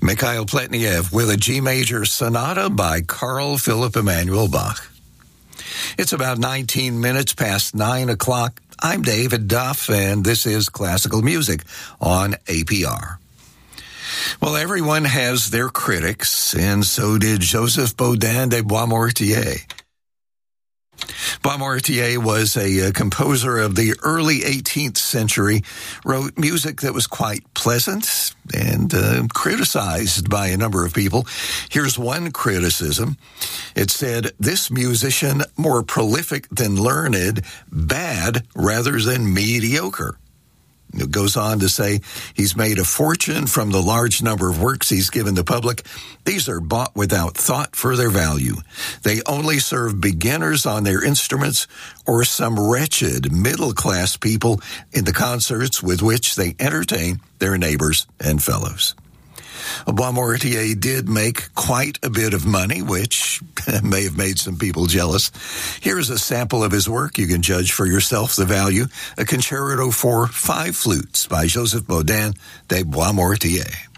Mikhail Pletnev with a G major sonata by Carl Philipp Emanuel Bach. It's about 19 minutes past 9 o'clock. I'm David Duff, and this is Classical Music on APR. Well, everyone has their critics, and so did Joseph Bodin de Boismortier. Boismortier was a composer of the early 18th century, wrote music that was quite pleasant and criticized by a number of people. Here's one criticism. It said, "This musician, more prolific than learned, bad rather than mediocre." It goes on to say he's made a fortune from the large number of works he's given the public. These are bought without thought for their value. They only serve beginners on their instruments or some wretched middle-class people in the concerts with which they entertain their neighbors and fellows. Boismortier did make quite a bit of money, which may have made some people jealous. Here's a sample of his work. You can judge for yourself the value. A concerto for 5 flutes by Joseph Bodin de Boismortier.